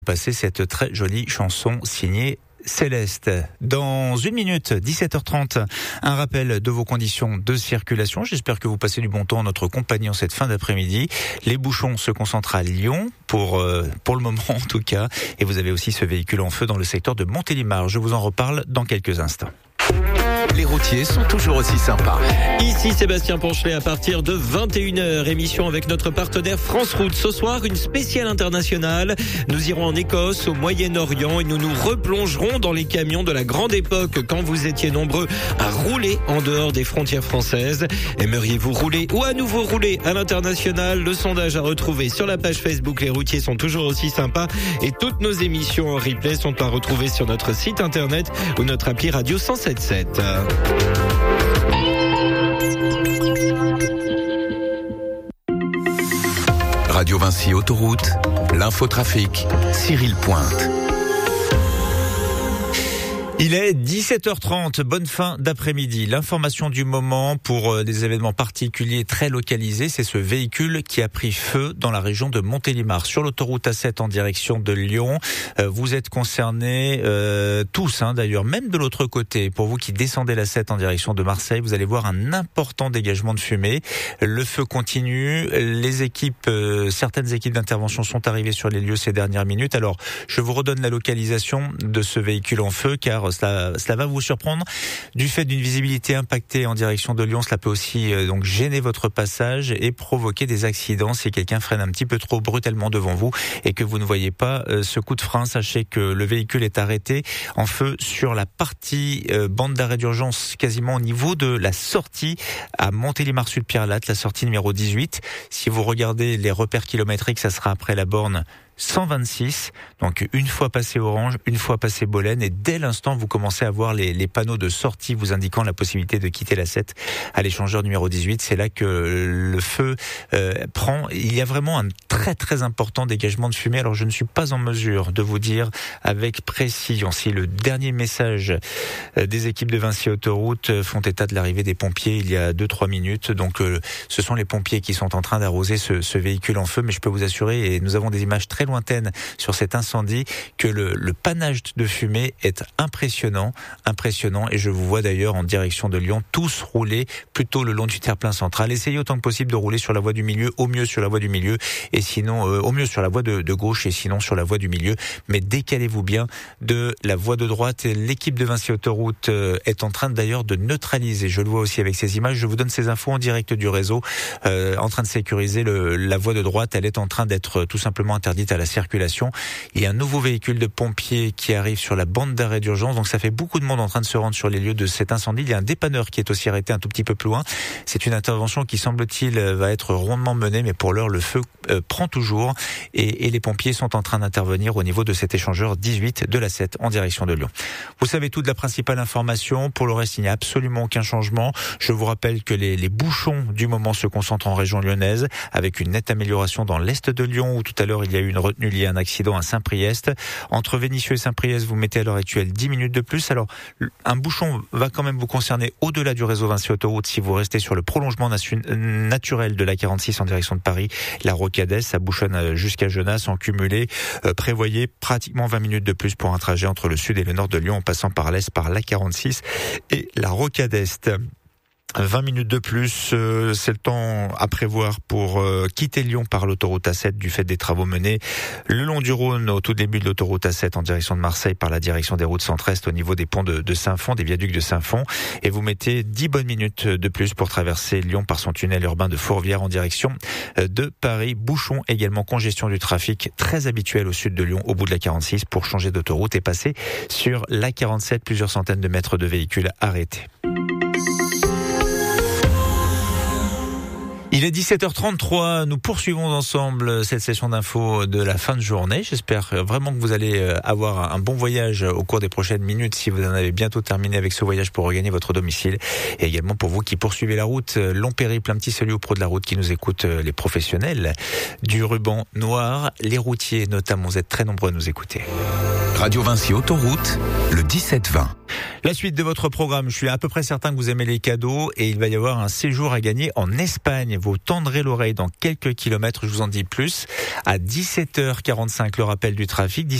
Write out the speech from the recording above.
Passer cette très jolie chanson signée Céleste. Dans 1 minute, 17h30, un rappel de vos conditions de circulation. J'espère que vous passez du bon temps en notre compagnie en cette fin d'après-midi. Les bouchons se concentrent à Lyon, pour le moment en tout cas. Et vous avez aussi ce véhicule en feu dans le secteur de Montélimar. Je vous en reparle dans quelques instants. Les routiers sont toujours aussi sympas. Ici Sébastien Ponchelet à partir de 21h. Émission avec notre partenaire France Route. Ce soir, une spéciale internationale. Nous irons en Écosse, au Moyen-Orient et nous nous replongerons dans les camions de la grande époque quand vous étiez nombreux à rouler en dehors des frontières françaises. Aimeriez-vous rouler ou à nouveau rouler à l'international? Le sondage à retrouver sur la page Facebook. Les routiers sont toujours aussi sympas et toutes nos émissions en replay sont à retrouver sur notre site internet ou notre appli Radio 107.7. Radio Vinci Autoroute, l'infotrafic, Cyril Pointe. Il est 17h30, bonne fin d'après-midi. L'information du moment pour des événements particuliers très localisés, c'est ce véhicule qui a pris feu dans la région de Montélimar, sur l'autoroute A7 en direction de Lyon. Vous êtes concernés tous, d'ailleurs, même de l'autre côté. Pour vous qui descendez la 7 en direction de Marseille, vous allez voir un important dégagement de fumée. Le feu continue. Les équipes, certaines équipes d'intervention sont arrivées sur les lieux ces dernières minutes. Alors, je vous redonne la localisation de ce véhicule en feu, car cela va vous surprendre. Du fait d'une visibilité impactée en direction de Lyon, cela peut aussi donc gêner votre passage et provoquer des accidents si quelqu'un freine un petit peu trop brutalement devant vous et que vous ne voyez pas ce coup de frein. Sachez que le véhicule est arrêté en feu sur la partie bande d'arrêt d'urgence, quasiment au niveau de la sortie à Montélimar-Sud-Pierre-Latte, la sortie numéro 18. Si vous regardez les repères kilométriques, ça sera après la borne 126, donc une fois passé Orange, une fois passé Bolène, et dès l'instant vous commencez à voir les panneaux de sortie vous indiquant la possibilité de quitter la 7 à l'échangeur numéro 18. C'est là que le feu prend. Il y a vraiment un très très important dégagement de fumée. Alors je ne suis pas en mesure de vous dire avec précision si le dernier message des équipes de Vinci Autoroute font état de l'arrivée des pompiers il y a 2-3 minutes. Donc ce sont les pompiers qui sont en train d'arroser ce véhicule en feu, mais je peux vous assurer, et nous avons des images très lointaine sur cet incendie, que le panache de fumée est impressionnant, et je vous vois d'ailleurs en direction de Lyon tous rouler plutôt le long du terre-plein central. Essayez autant que possible de rouler sur la voie du milieu, au mieux sur la voie du milieu, et sinon au mieux sur la voie de gauche, et sinon sur la voie du milieu, mais décalez-vous bien de la voie de droite. Et l'équipe de Vinci Autoroute est en train d'ailleurs de neutraliser, je le vois aussi avec ces images, je vous donne ces infos en direct du réseau, en train de sécuriser la voie de droite. Elle est en train d'être tout simplement interdite à la circulation. Il y a un nouveau véhicule de pompiers qui arrive sur la bande d'arrêt d'urgence, donc ça fait beaucoup de monde en train de se rendre sur les lieux de cet incendie. Il y a un dépanneur qui est aussi arrêté un tout petit peu plus loin. C'est une intervention qui, semble-t-il, va être rondement menée, mais pour l'heure le feu prend toujours, et les pompiers sont en train d'intervenir au niveau de cet échangeur 18 de la 7 en direction de Lyon. Vous savez tout de la principale information. Pour le reste, il n'y a absolument aucun changement. Je vous rappelle que les bouchons du moment se concentrent en région lyonnaise, avec une nette amélioration dans l'est de Lyon, où tout à l'heure il y a eu une retenue liée à un accident à Saint-Priest. Entre Vénissieux et Saint-Priest, vous mettez à l'heure actuelle 10 minutes de plus. Alors, un bouchon va quand même vous concerner au-delà du réseau Vinci Autoroute si vous restez sur le prolongement naturel de la 46 en direction de Paris. La Rocadès, ça bouchonne jusqu'à Genasse. En cumulé, prévoyez pratiquement 20 minutes de plus pour un trajet entre le sud et le nord de Lyon en passant par l'est, par la 46 et la Rocadès. 20 minutes de plus, c'est le temps à prévoir pour quitter Lyon par l'autoroute A7 du fait des travaux menés le long du Rhône au tout début de l'autoroute A7 en direction de Marseille par la direction des routes centre-est au niveau des ponts de Saint-Fond, des viaducs de Saint-Fond, et vous mettez 10 bonnes minutes de plus pour traverser Lyon par son tunnel urbain de Fourvière en direction de Paris. Bouchon également, congestion du trafic très habituelle au sud de Lyon au bout de la 46 pour changer d'autoroute et passer sur la 47, plusieurs centaines de mètres de véhicules arrêtés. Il est 17h33, nous poursuivons ensemble cette session d'infos de la fin de journée. J'espère vraiment que vous allez avoir un bon voyage au cours des prochaines minutes si vous en avez bientôt terminé avec ce voyage pour regagner votre domicile. Et également pour vous qui poursuivez la route, long périple, un petit salut aux pros de la route qui nous écoutent, les professionnels du ruban noir, les routiers notamment, vous êtes très nombreux à nous écouter. Radio Vinci Autoroute, le 17-20. La suite de votre programme, je suis à peu près certain que vous aimez les cadeaux et il va y avoir un séjour à gagner en Espagne. Vous tendrez l'oreille dans quelques kilomètres, je vous en dis plus. À 17h45, le rappel du trafic.